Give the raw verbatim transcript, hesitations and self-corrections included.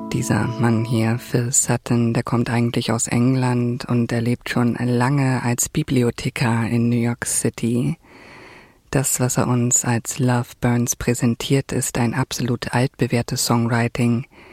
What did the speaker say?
Dieser Mann hier, Phil Sutton, der kommt eigentlich aus England und er lebt schon lange als Bibliothekar in New York City. Das, was er uns als Love Burns präsentiert, ist ein absolut altbewährtes Songwriting.